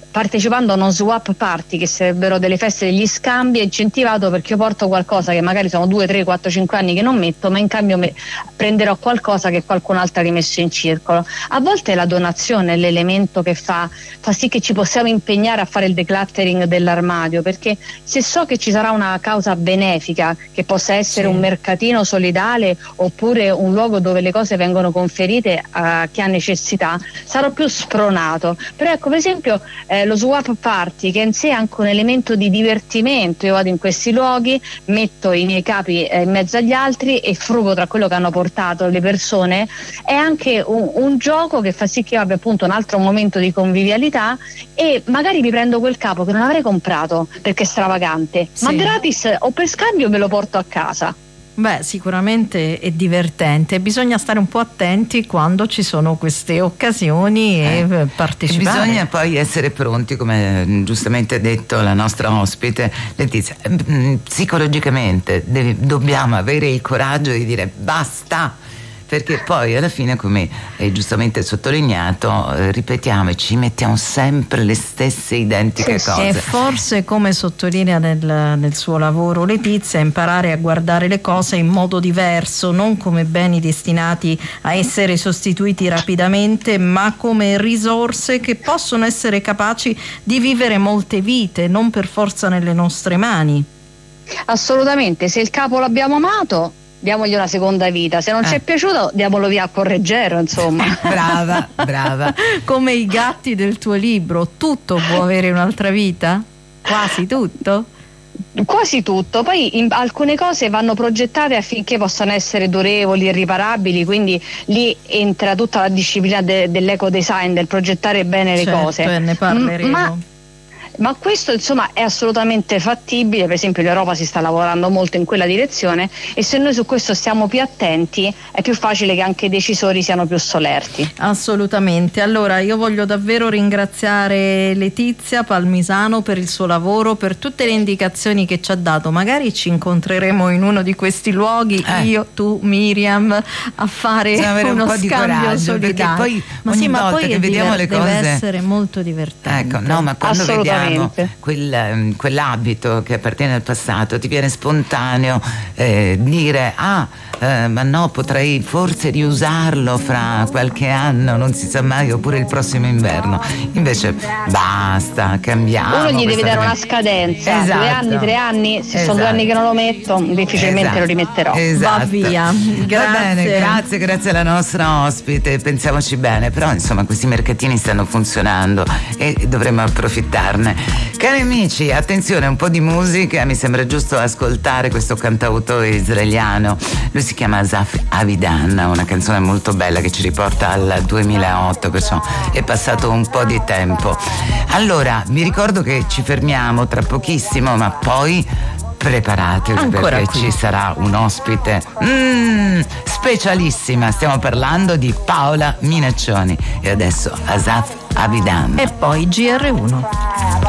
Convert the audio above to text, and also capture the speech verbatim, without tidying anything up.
partecipando a uno swap party, che sarebbero delle feste degli scambi, è incentivato perché io porto qualcosa che magari sono due, tre, quattro, cinque anni che non metto, ma in cambio me, prenderò qualcosa che qualcun altro ha rimesso in circolo. A volte la donazione è l'elemento che fa, fa sì che ci possiamo impegnare a fare il decluttering dell'armadio, perché se so che ci sarà una causa benefica, che possa essere sì. un mercatino solidale oppure un luogo dove le cose vengono conferite a chi ha necessità, sarò più spronato. Però ecco, per esempio eh, lo swap party, che in sé è anche un elemento di divertimento, io vado in questi luoghi, metto i miei capi eh, in mezzo agli altri e frugo tra quello che hanno portato le persone, è anche un, un gioco che fa sì che io abbia appunto un altro momento di convivialità e magari mi prendo quel capo che non avrei comprato perché è stravagante, sì. ma gratis o per scambio me lo porto a casa. Beh, sicuramente è divertente, bisogna stare un po' attenti quando ci sono queste occasioni e eh, partecipare. Bisogna poi essere pronti, come giustamente ha detto la nostra ospite Letizia, psicologicamente devi, dobbiamo avere il coraggio di dire basta, perché poi alla fine, come è giustamente sottolineato, eh, ripetiamo e ci mettiamo sempre le stesse identiche sì, cose. E forse, come sottolinea nel, nel suo lavoro Letizia, imparare a guardare le cose in modo diverso, non come beni destinati a essere sostituiti rapidamente, ma come risorse che possono essere capaci di vivere molte vite, non per forza nelle nostre mani. Assolutamente, se il capo l'abbiamo amato, diamogli una seconda vita, se non eh. ci è piaciuto diamolo via a Correggero, insomma. brava, brava. Come i gatti del tuo libro, tutto può avere un'altra vita? Quasi tutto? Quasi tutto, poi in alcune cose vanno progettate affinché possano essere durevoli e riparabili, quindi lì entra tutta la disciplina de- dell'eco design, del progettare bene le certo, cose. Ne parleremo. Ma Ma questo insomma è assolutamente fattibile, per esempio l'Europa si sta lavorando molto in quella direzione e se noi su questo stiamo più attenti è più facile che anche i decisori siano più solerti. Assolutamente. Allora io voglio davvero ringraziare Letizia Palmisano per il suo lavoro, per tutte le indicazioni che ci ha dato. Magari ci incontreremo in uno di questi luoghi, eh. io, tu, Miriam, a fare uno un scambio di solidale. Poi ma ogni sì, volta ma poi che vediamo diver- le cose deve essere molto divertente. Ecco, no, ma quando vediamo Quel, quell'abito che appartiene al passato, ti viene spontaneo eh, dire ah eh, ma no, potrei forse riusarlo fra qualche anno, non si sa mai, oppure il prossimo inverno. Invece basta, cambiamo. Uno gli deve dare cosa... una scadenza, esatto. due anni, tre anni, se esatto. sono due anni che non lo metto difficilmente esatto. lo rimetterò. Esatto. Va via. Grazie. Va bene, grazie, grazie alla nostra ospite, pensiamoci bene, però insomma questi mercatini stanno funzionando e dovremmo approfittarne. Cari amici, attenzione, un po' di musica, mi sembra giusto ascoltare questo cantautore israeliano, lui si chiama Asaf Avidan, una canzone molto bella che ci riporta al duemilaotto, perciò è passato un po' di tempo. Allora, vi ricordo che ci fermiamo tra pochissimo, ma poi preparatevi ancora perché qui ci sarà un ospite mm, specialissima, stiamo parlando di Paola Minaccioni e adesso Asaf Avidan e poi G R uno.